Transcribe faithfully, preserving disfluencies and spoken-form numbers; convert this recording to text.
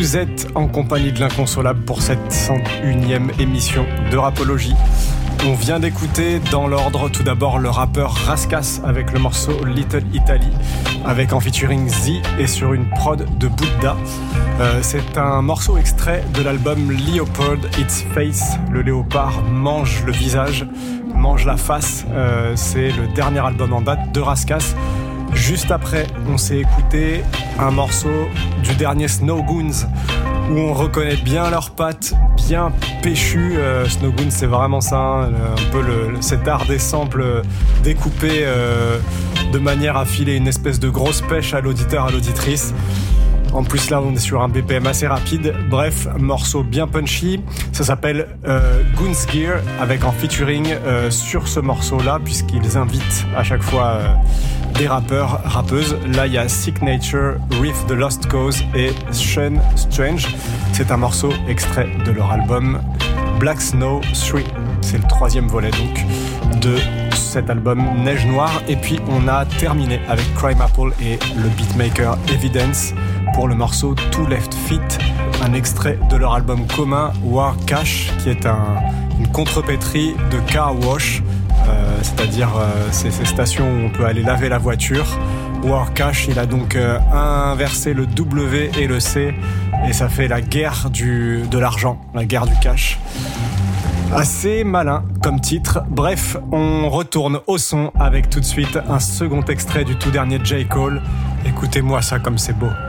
Vous êtes en compagnie de l'Inconsolable pour cette cent unième émission de Rapologie. On vient d'écouter dans l'ordre tout d'abord le rappeur Raskas avec le morceau Little Italy, avec en featuring Z et sur une prod de Buddha. Euh, c'est un morceau extrait de l'album Leopard Its Face. Le léopard mange le visage, mange la face. Euh, c'est le dernier album en date de Raskas. Juste après, on s'est écouté un morceau du dernier Snow Goons où on reconnaît bien leurs pattes, bien péchues. Euh, Snow Goons, c'est vraiment ça, hein, un peu le, cet art des samples découpés euh, de manière à filer une espèce de grosse pêche à l'auditeur, à l'auditrice. En plus là on est sur un B P M assez rapide. Bref, morceau bien punchy. Ça s'appelle euh, Goons Gear avec en featuring euh, sur ce morceau là, puisqu'ils invitent à chaque fois euh, des rappeurs, rappeuses. Là il y a Sick Nature, Riff The Lost Cause et Sean Strange. C'est un morceau extrait de leur album Black Snow trois. C'est le troisième volet donc de cet album Neige Noire. Et puis on a terminé avec Crime Apple et le beatmaker Evidence pour le morceau Two Left Feet, un extrait de leur album commun War Cash, qui est un, une contrepétrie de car wash, euh, c'est-à-dire euh, c'est ces stations où on peut aller laver la voiture. War Cash, il a donc euh, inversé le W et le C et ça fait la guerre du, de l'argent, la guerre du cash. Assez malin comme titre. Bref, on retourne au son avec tout de suite un second extrait du tout dernier J. Cole. Écoutez-moi ça comme c'est beau.